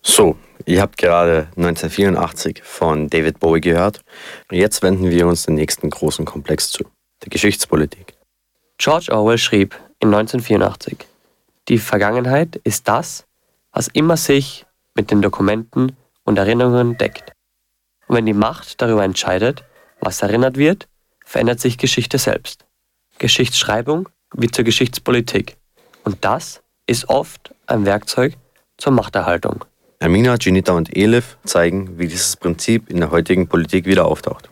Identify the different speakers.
Speaker 1: So, ihr habt gerade 1984 von David Bowie gehört. Jetzt wenden wir uns dem nächsten großen Komplex zu, der Geschichtspolitik.
Speaker 2: George Orwell schrieb in 1984: Die Vergangenheit ist das, was immer sich mit den Dokumenten und Erinnerungen deckt. Und wenn die Macht darüber entscheidet, was erinnert wird, verändert sich Geschichte selbst. Geschichtsschreibung wird zur Geschichtspolitik. Und das ist oft ein Werkzeug zur Machterhaltung.
Speaker 1: Amina, Ginita und Elif zeigen, wie dieses Prinzip in der heutigen Politik wieder auftaucht.